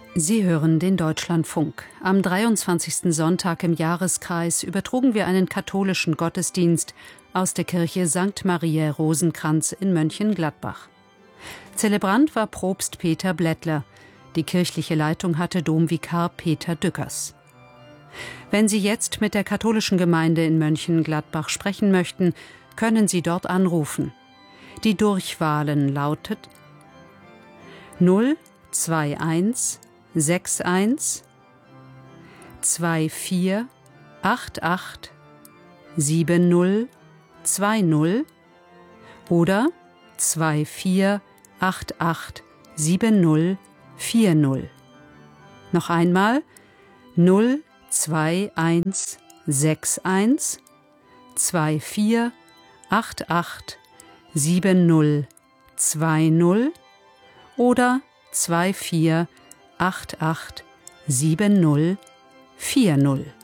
Sie hören den Deutschlandfunk. Am 23. Sonntag im Jahreskreis übertrugen wir einen katholischen Gottesdienst aus der Kirche St. Mariä Rosenkranz in Mönchengladbach. Zelebrant war Propst Peter Blättler. Die kirchliche Leitung hatte Domvikar Peter Dückers. Wenn Sie jetzt mit der katholischen Gemeinde in Mönchengladbach sprechen möchten, können Sie dort anrufen. Die Durchwahlen lautet 021 61 24 88 70 20 oder 24 88 70 40. Noch einmal 021 61 24 88 70 20 oder 24 88 70 40.